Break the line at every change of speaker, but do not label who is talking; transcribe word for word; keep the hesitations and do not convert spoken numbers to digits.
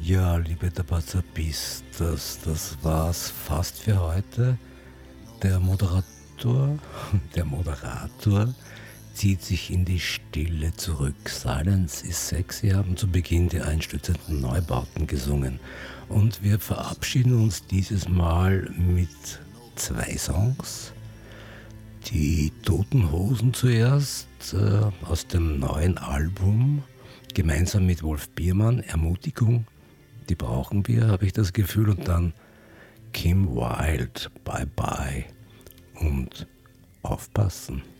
Ja, liebe Tabazabistas, das war's fast für heute. Der Moderator, der Moderator zieht sich in die Stille zurück. Silence is sexy haben zu Beginn die einstürzenden Neubauten gesungen. Und wir verabschieden uns dieses Mal mit zwei Songs. Die Toten Hosen zuerst äh, aus dem neuen Album, gemeinsam mit Wolf Biermann, Ermutigung. Die brauchen wir, habe ich das Gefühl. Und dann Kim Wilde, Bye Bye und aufpassen.